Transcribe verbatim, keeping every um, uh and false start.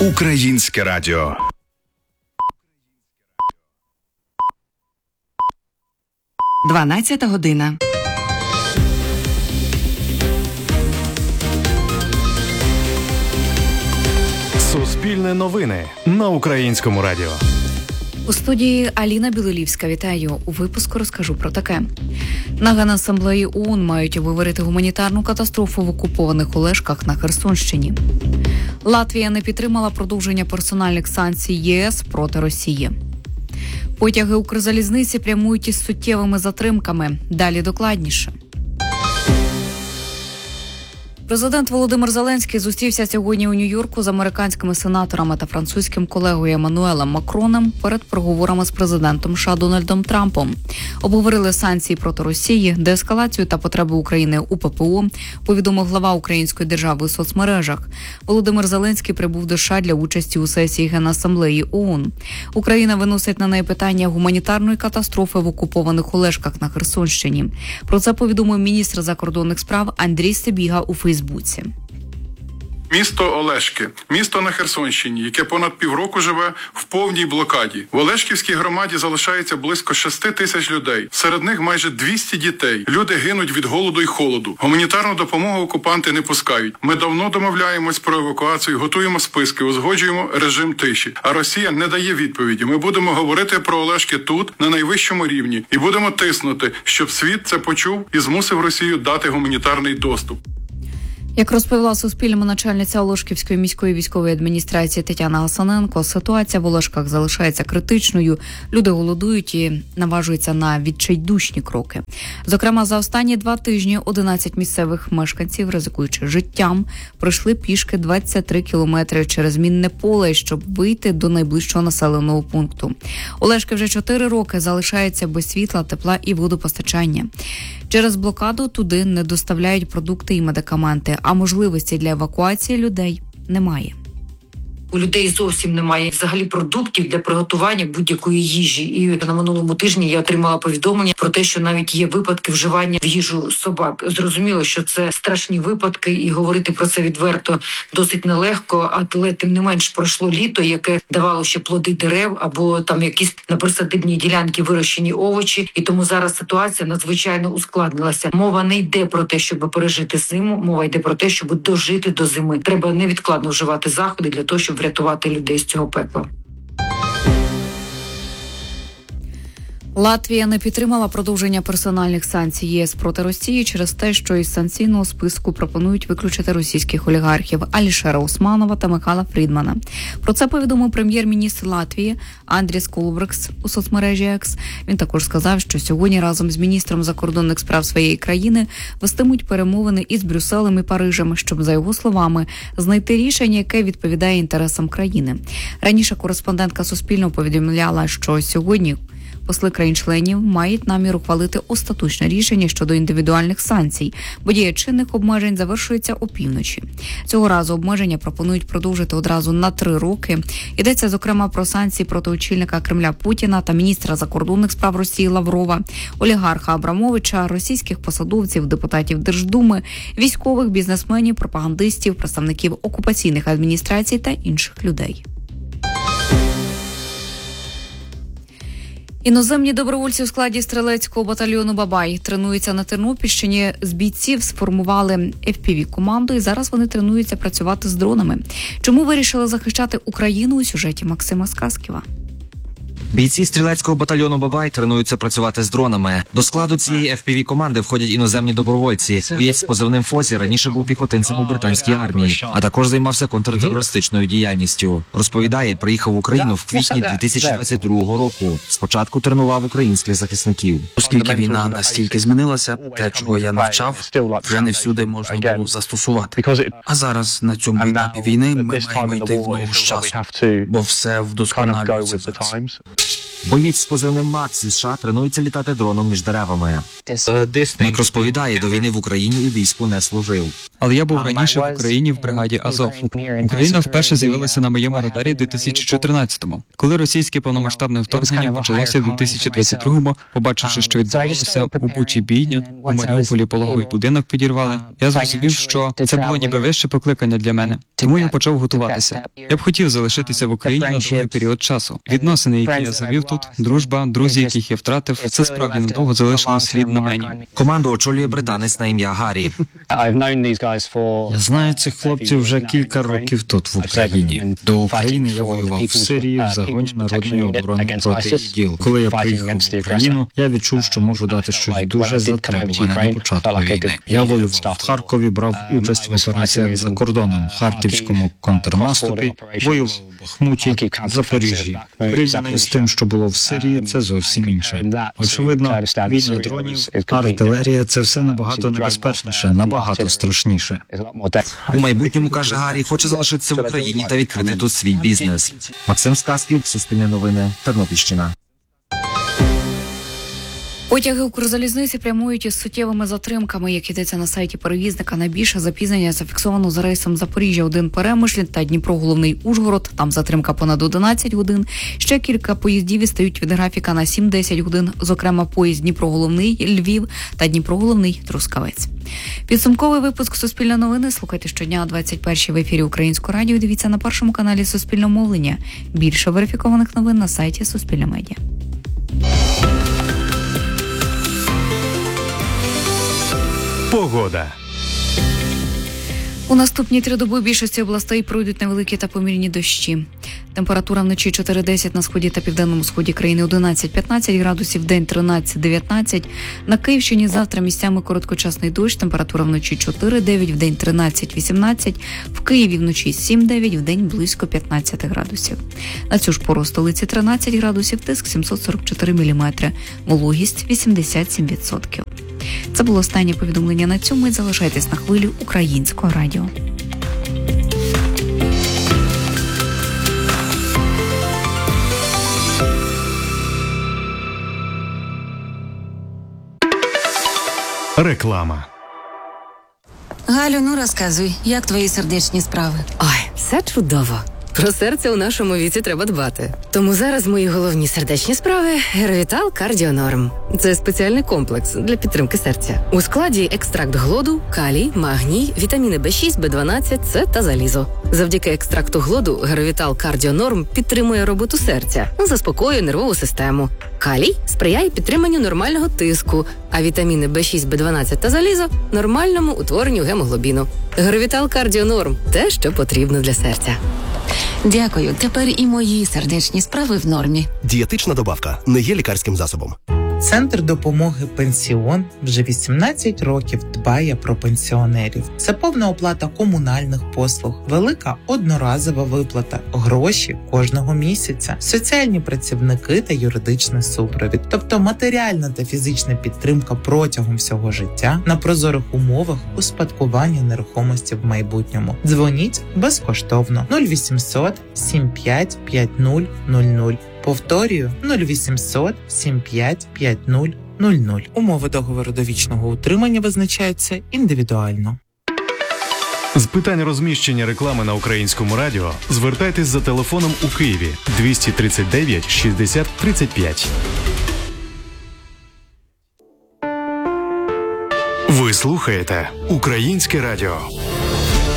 Українське радіо. дванадцята година. Суспільне новини на Українському радіо. У студії Аліна Білолівська. Вітаю. У випуску розкажу про таке. На Генасамблеї ООН мають обговорити гуманітарну катастрофу в окупованих Олешках на Херсонщині. Латвія не підтримала продовження персональних санкцій ЄС проти Росії. Потяги Укрзалізниці прямують із суттєвими затримками. Далі докладніше. Президент Володимир Зеленський зустрівся сьогодні у Нью-Йорку з американськими сенаторами та французьким колегою Еммануелем Макроном перед переговорами з президентом США Дональдом Трампом. Обговорили санкції проти Росії, деескалацію та потреби України у ППО, повідомив глава української держави у соцмережах. Володимир Зеленський прибув до США для участі у сесії Генасамблеї ООН. Україна виносить на неї питання гуманітарної катастрофи в окупованих Олешках на Херсонщині. Про це повідомив міністр закордонних справ Андрій Сибіга у Фейсбуці. Місто Олешки, місто на Херсонщині, яке понад півроку живе в повній блокаді. В Олешківській громаді залишається близько шести тисяч людей. Серед них майже двісті дітей. Люди гинуть від голоду і холоду. Гуманітарну допомогу окупанти не пускають. Ми давно домовляємось про евакуацію, готуємо списки, узгоджуємо режим тиші. А Росія не дає відповіді. Ми будемо говорити про Олешки тут, на найвищому рівні. І будемо тиснути, щоб світ це почув і змусив Росію дати гуманітарний доступ. Як розповіла Суспільному начальниця Олешківської міської військової адміністрації Тетяна Гасаненко, ситуація в Олешках залишається критичною. Люди голодують і наважуються на відчайдушні кроки. Зокрема, за останні два тижні одинадцять місцевих мешканців, ризикуючи життям, пройшли пішки двадцять три кілометри через мінне поле, щоб вийти до найближчого населеного пункту. Олешки вже чотири роки залишаються без світла, тепла і водопостачання. Через блокаду туди не доставляють продукти і медикаменти, а можливості для евакуації людей немає. У людей зовсім немає взагалі продуктів для приготування будь-якої їжі. І на минулому тижні я отримала повідомлення про те, що навіть є випадки вживання в їжу собак. Зрозуміло, що це страшні випадки, і говорити про це відверто досить нелегко, але тим не менш пройшло літо, яке давало ще плоди дерев або там якісь на присадибній ділянці вирощені овочі. І тому зараз ситуація надзвичайно ускладнилася. Мова не йде про те, щоб пережити зиму, мова йде про те, щоб дожити до зими. Треба невідкладно вживати заходи для того, щоб врятувати людей з цього пекла. Латвія не підтримала продовження персональних санкцій ЄС проти Росії через те, що із санкційного списку пропонують виключити російських олігархів Алішера Усманова та Михайла Фрідмана. Про це повідомив прем'єр-міністр Латвії Андріс Кулбрекс у соцмережі Екс. Він також сказав, що сьогодні разом з міністром закордонних справ своєї країни вестимуть перемовини із Брюсселем і Парижем, щоб, за його словами, знайти рішення, яке відповідає інтересам країни. Раніше кореспондентка Суспільного повідомляла, що сьогодні посли країн-членів мають намір ухвалити остаточне рішення щодо індивідуальних санкцій, бо дія чинних обмежень завершується опівночі. Цього разу обмеження пропонують продовжити одразу на три роки. Йдеться, зокрема, про санкції проти очільника Кремля Путіна та міністра закордонних справ Росії Лаврова, олігарха Абрамовича, російських посадовців, депутатів Держдуми, військових, бізнесменів, пропагандистів, представників окупаційних адміністрацій та інших людей. Іноземні добровольці у складі стрілецького батальйону «Бабай» тренуються на Тернопільщині. З бійців сформували еф пі ві-команду і зараз вони тренуються працювати з дронами. Чому вирішили захищати Україну у сюжеті Максима Сказківа? Бійці стрілецького батальйону «Бабай» тренуються працювати з дронами. До складу цієї еф пі ві-команди входять іноземні добровольці. Боєць з позивним «Фозі» раніше був піхотинцем у британській армії, а також займався контртерористичною діяльністю. Розповідає, приїхав в Україну в квітні дві тисячі двадцять другого року. Спочатку тренував українських захисників. Оскільки війна настільки змінилася, те, чого я навчав, вже не всюди можна було застосувати. А зараз, на цьому етапі війни, ми маємо йти в ногу з часу, бо все вдосконалюється зараз. Боєць з позивним Макс із США тренується літати дроном між деревами. Мик розповідає, до війни в Україні і війську не служив. Але я був раніше в Україні в бригаді Азов. Україна вперше з'явилася на моєму радарі у дві тисячі чотирнадцятому. Коли російське повномасштабне вторгнення почалося в дві тисячі двадцять другому, побачивши, що відбувалося у Бучі бійня, у Маріуполі пологовий будинок підірвали, я зрозумів, що це було ніби вище покликання для мене. Тому я почав готуватися. Я б хотів залишитися в Україні на довгий період часу. Відносини, які я завів тут, дружба, друзі, яких я втратив, це справді надовго залишило слід на мені. Команду очолює британець на ім'я Гаррі. Я знаю цих хлопців вже кілька років тут, в Україні. До України я воював в Сирії в загоні народної оборони проти ІДІЛ. Коли я приїхав в Україну, я відчув, що можу дати щось дуже затребуване на початку війни. Я воював в Харкові, брав участь в операціях за кордоном, Харківському контрнаступі, воював в Бахмуті, Запоріжжі. Порівняно з тим, що було в Сирії, це зовсім інше. Очевидно, війна дронів, артилерія – це все набагато небезпечніше, набагато страшніше. У майбутньому, каже Гаррі, хоче залишитися в Україні та відкрити тут свій бізнес. Максим Сказків, Суспільне новини, Тернопільщина. Потяги Укрзалізниці прямують із суттєвими затримками, як йдеться на сайті перевізника. Найбільше запізнення зафіксовано за рейсом Запоріжжя один Перемишль та Дніпро Головний Ужгород. Там затримка понад одинадцять годин. Ще кілька поїздів відстають від графіка на сім-десять годин. Зокрема, поїзд Дніпро Головний Львів та Дніпро Головний Трускавець. Підсумковий випуск Суспільне новини слухайте щодня о двадцять першій в ефірі Українського радіо. Дивіться на першому каналі Суспільного мовлення. Більше верифікованих новин на сайті Суспільне медіа. Погода. У наступні три доби в більшості областей пройдуть невеликі та помірні дощі. Температура вночі чотири-десять на сході та південному сході країни, одинадцять-п'ятнадцять градусів, в день тринадцять-дев'ятнадцять. На Київщині завтра місцями короткочасний дощ, температура вночі чотири-дев'ять, в день тринадцять-вісімнадцять. В Києві вночі сім-дев'ять, в день близько п'ятнадцять градусів. На цю ж пору в столиці тринадцять градусів, тиск сімсот сорок чотири міліметри, вологість вісімдесят сім відсотків. Це було останнє повідомлення на цьому. Залишайтесь на хвилі Українського радіо. Реклама. Галю, ну розказуй, як твої сердечні справи? Ой, все чудово. Про серце у нашому віці треба дбати. Тому зараз мої головні сердечні справи – Геровітал Кардіонорм. Це спеціальний комплекс для підтримки серця. У складі екстракт глоду, калій, магній, вітаміни Б шість, Б дванадцять, С та залізо. Завдяки екстракту глоду Геровітал Кардіонорм підтримує роботу серця, заспокоює нервову систему. Калій сприяє підтриманню нормального тиску, а вітаміни Б шість, Б дванадцять та залізо – нормальному утворенню гемоглобіну. Геровітал Кардіонорм – те, що потрібно для серця. Дякую, тепер і мої сердечні справи в нормі. Дієтична добавка не є лікарським засобом. Центр допомоги «Пенсіон» вже вісімнадцять років дбає про пенсіонерів. Це повна оплата комунальних послуг, велика одноразова виплата, гроші кожного місяця, соціальні працівники та юридичний супровід. Тобто матеріальна та фізична підтримка протягом всього життя на прозорих умовах успадкування нерухомості в майбутньому. Дзвоніть безкоштовно нуль вісімсот сім п'ять п'ять нуль нуль нуль. Повторюю, нуль вісімсот сім п'ять п'ять нуль нуль нуль. Умови договору довічного утримання визначаються індивідуально. З питань розміщення реклами на Українському радіо звертайтесь за телефоном у Києві двісті тридцять дев'ять шістдесят тридцять п'ять. Ви слухаєте Українське радіо.